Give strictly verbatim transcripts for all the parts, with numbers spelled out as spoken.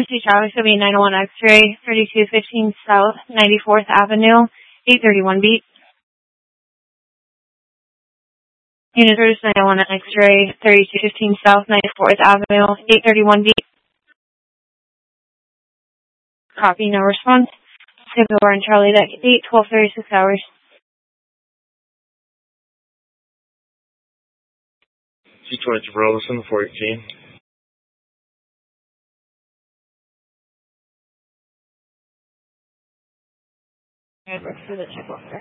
Quincy Travis, will be nine oh one X-ray, thirty-two fifteen South, ninety-fourth Avenue, eight thirty-one beat. Unit Service nine oh one X-ray, thirty-two fifteen South, ninety-fourth Avenue, eight thirty-one beat. Copy, no response. Schedule Warren Charlie Deck eight, twelve thirty-six hours. C twenty-two Burleson, four eighteen. I'd work through the check walker.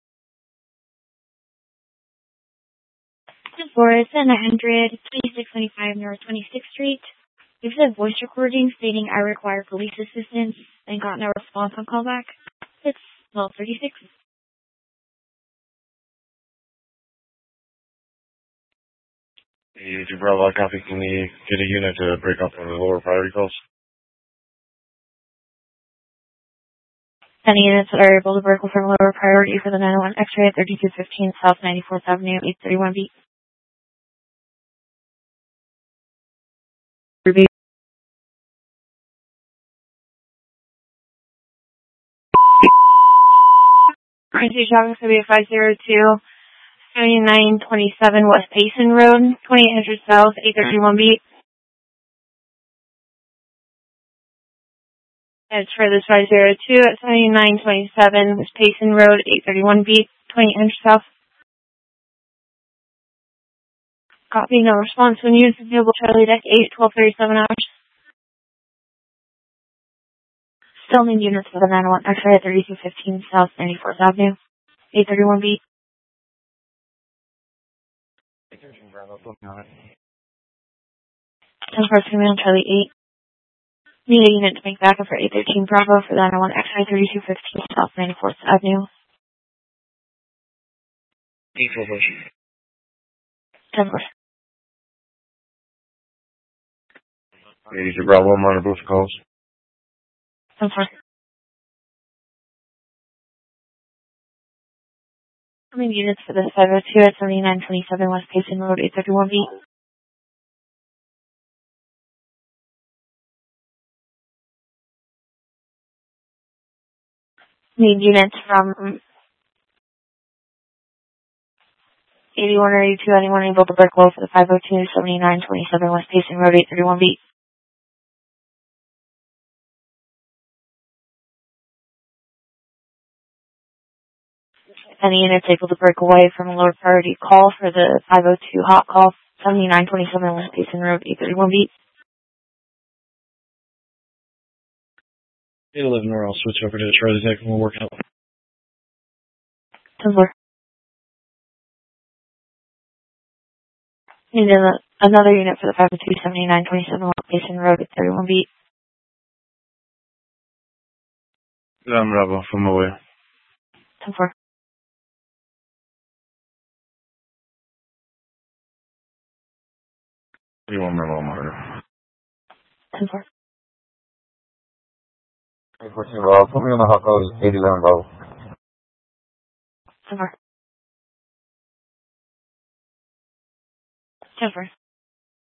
Forest and one hundred, twenty-six twenty-five North twenty-sixth Street. You've said voice recording stating I require police assistance and got no response on callback. It's twelve thirty-six. You do Bravo copy. Can you get a unit to break up one of the lower priority calls? Any units that are able to break from lower priority for the nine oh one X-ray at thirty-two fifteen South ninety-fourth Avenue, eight thirty-one beat. Ruby. Quincy Travis, will be five oh two, seventy-nine twenty-seven West Payson Road, twenty-eight hundred South, eight thirty-one beat. As for this five oh two at seventy-nine twenty-seven West Payson Road, eight thirty-one beat, twenty-eight hundred South. Copy, no response. When units available, Charlie Deck eight, twelve thirty-seven hours. Still need units for the nine oh one X-ray at thirty-two fifteen South ninety-fourth Avenue, eight thirty-one beat. ten four Command Charlie eight. Need a unit to make backup for eight thirteen Bravo for the nine oh one X-ray thirty-two fifteen South ninety-fourth Avenue. Equal push. ten four. eighty-two Bravo, monitor both calls. ten four. How many units for this five oh two at seventy-nine twenty-seven West Payson Road, eight thirty-one beat? Need units from eighty-one or eighty-two, anyone able to break low for the five oh two, seventy-nine twenty-seven West Payson Road, eight thirty-one beat. Any units able to break away from a lower priority call for the five oh two hot call, seventy-nine twenty-seven West Payson Road, eight thirty-one beat. eight eleven, or I'll switch over to Charlie Deck and we'll work out. ten four. Need a, another unit for the five oh two, seventy-nine twenty-seven West Payson Road, eight thirty-one beat. I'm Bravo, from away. ten four. eighty-one Bravo, monitor. ten four. fourteen Bravo, put me on the hot call, eight eleven Bravo. ten four. ten four.